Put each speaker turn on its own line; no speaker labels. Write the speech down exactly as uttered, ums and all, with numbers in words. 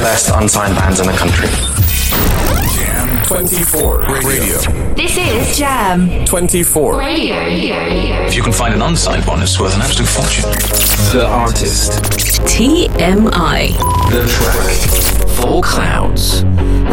best unsigned bands in the country.
Jam twenty-four Radio.
This is Jam
twenty-four
Radio.
If you can find an unsigned one, it's worth an absolute fortune.
The artist.
T M I.
The track.
Four Clouds.